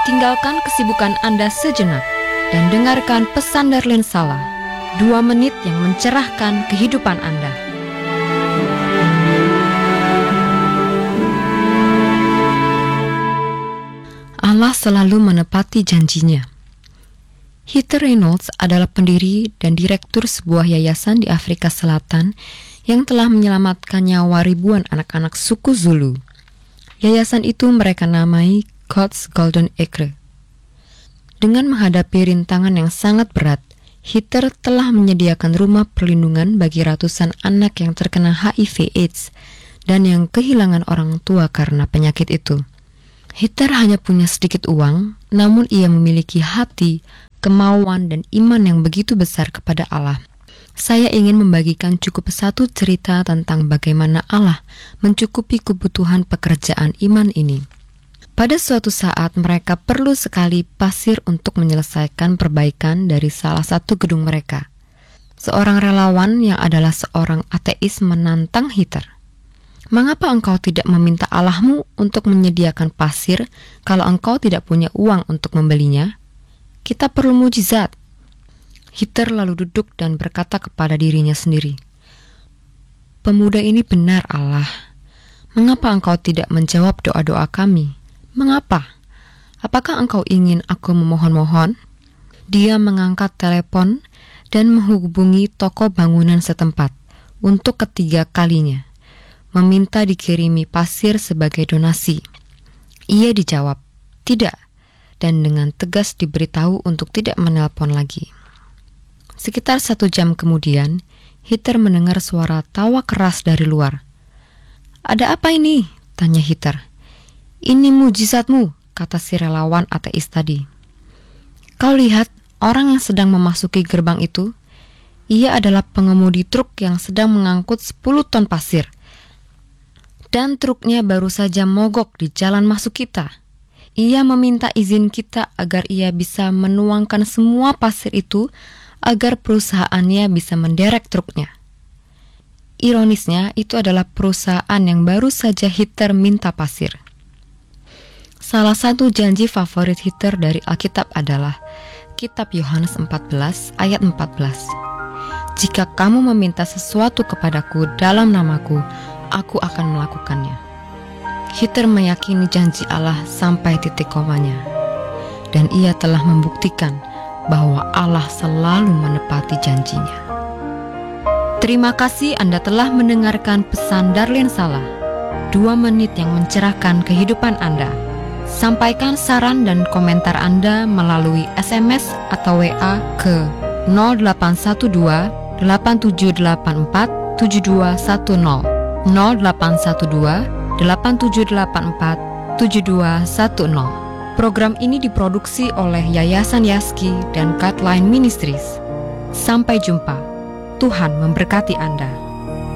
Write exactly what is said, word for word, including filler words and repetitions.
tinggalkan kesibukan Anda sejenak dan dengarkan pesan Darlene Sala, dua menit yang mencerahkan kehidupan Anda. Allah selalu menepati janjinya. Heather Reynolds adalah pendiri dan direktur sebuah yayasan di Afrika Selatan yang telah menyelamatkan nyawa ribuan anak-anak suku Zulu. Yayasan itu mereka namai God's Golden Acre. Dengan menghadapi rintangan yang sangat berat, Heather telah menyediakan rumah perlindungan bagi ratusan anak yang terkena H I V AIDS dan yang kehilangan orang tua karena penyakit itu. Heather hanya punya sedikit uang, namun ia memiliki hati, kemauan, dan iman yang begitu besar kepada Allah. Saya ingin membagikan cukup satu cerita tentang bagaimana Allah mencukupi kebutuhan pekerjaan iman ini. Pada suatu saat mereka perlu sekali pasir untuk menyelesaikan perbaikan dari salah satu gedung mereka. Seorang relawan yang adalah seorang ateis menantang Heather. Mengapa engkau tidak meminta Allahmu untuk menyediakan pasir kalau engkau tidak punya uang untuk membelinya? Kita perlu mujizat. Heather lalu duduk dan berkata kepada dirinya sendiri, "Pemuda ini benar, Allah. Mengapa engkau tidak menjawab doa-doa kami? Mengapa? Apakah engkau ingin aku memohon-mohon?" Dia mengangkat telepon dan menghubungi toko bangunan setempat untuk ketiga kalinya, meminta dikirimi pasir sebagai donasi. Ia dijawab, "Tidak," dan dengan tegas diberitahu untuk tidak menelpon lagi. Sekitar satu jam kemudian, Heather mendengar suara tawa keras dari luar. "Ada apa ini?" tanya Heather. "Ini mujizatmu," kata si relawan ateis tadi. "Kau lihat orang yang sedang memasuki gerbang itu? Ia adalah pengemudi truk yang sedang mengangkut sepuluh ton pasir. Dan truknya baru saja mogok di jalan masuk kita. Ia meminta izin kita agar ia bisa menuangkan semua pasir itu agar perusahaannya bisa menderek truknya." Ironisnya, itu adalah perusahaan yang baru saja Heather minta pasir. Salah satu janji favorit Heather dari Alkitab adalah Kitab Yohanes empat belas ayat empat belas. "Jika kamu meminta sesuatu kepadaku dalam namaku, aku akan melakukannya." Heather meyakini janji Allah sampai titik komanya, dan ia telah membuktikan bahwa Allah selalu menepati janjinya. Terima kasih Anda telah mendengarkan pesan Darlene Sala, dua menit yang mencerahkan kehidupan Anda. Sampaikan saran dan komentar Anda melalui S M S atau W A ke nol delapan satu dua delapan tujuh delapan empat tujuh dua satu nol. nol delapan satu dua delapan tujuh delapan empat tujuh dua satu nol. Program ini diproduksi oleh Yayasan Yaski dan Guideline Ministries. Sampai jumpa. Tuhan memberkati Anda.